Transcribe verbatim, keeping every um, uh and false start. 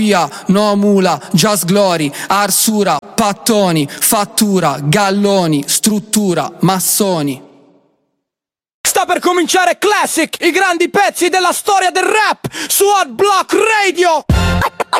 Via, no mula, just glory, arsura, pattoni, fattura, galloni, struttura, massoni. Sta per cominciare Classic, i grandi pezzi della storia del rap su Adblock Radio.